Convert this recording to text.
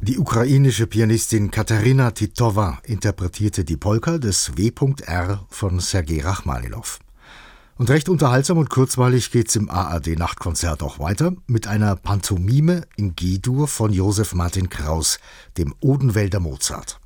Die ukrainische Pianistin Katarina Titowa interpretierte die Polka des W.R. von Sergei Rachmaninow. Und recht unterhaltsam und kurzweilig geht's im ARD-Nachtkonzert auch weiter mit einer Pantomime in G-Dur von Josef Martin Kraus, dem Odenwälder Mozart.